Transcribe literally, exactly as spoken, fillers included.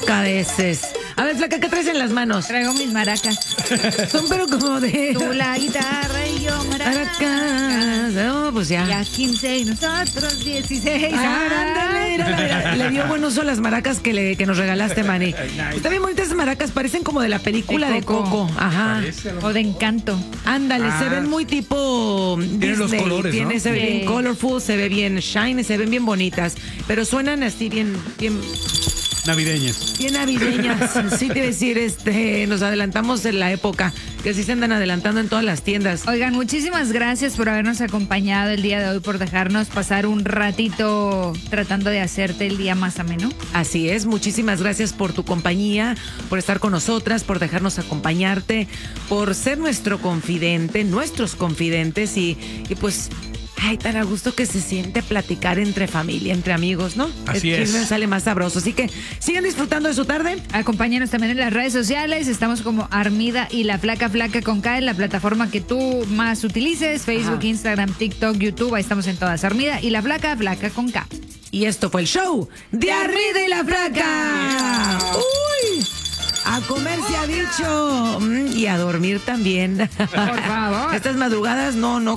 rocadeces. A ver, flaca, ¿qué traes en las manos? Traigo mis maracas. Son pero como de... Tú la guitarra y yo maracas. Maracas. No, pues ya. Ya quince y nosotros dieciséis. Ah, ándale, mira, mira, le dio buen uso a las maracas que, le, que nos regalaste, Manny. Están bien bonitas esas maracas, parecen como de la película de De Coco. Coco. Ajá. O de Encanto. Ándale, Ah. se ven muy tipo Tiene los Disney. colores, Tiene, ¿no? se ve Sí. bien colorful, se ve bien shiny, se ven bien bonitas. Pero suenan así bien, bien, Navideñas. bien navideñas. Sí te iba a decir, este, nos adelantamos en la época, que así se andan adelantando en todas las tiendas. Oigan, muchísimas gracias por habernos acompañado el día de hoy, por dejarnos pasar un ratito tratando de hacerte el día más ameno. Así es, muchísimas gracias por tu compañía, por estar con nosotras, por dejarnos acompañarte, por ser nuestro confidente, nuestros confidentes y, y pues, ay, tan a gusto que se siente platicar entre familia, entre amigos, ¿no? Así El es. chisme sale más sabroso, así que sigan disfrutando de su tarde. Acompáñanos también en las redes sociales. Estamos como Armida y la Flaca Flaca con K en la plataforma que tú más utilices. Facebook, Ajá. Instagram, TikTok, YouTube. Ahí estamos en todas. Armida y la Flaca Flaca con K. Y esto fue el show de Armida y la Flaca. ¡Uy! A comer se ha dicho. Mm, y a dormir también. Por favor. Estas madrugadas no, no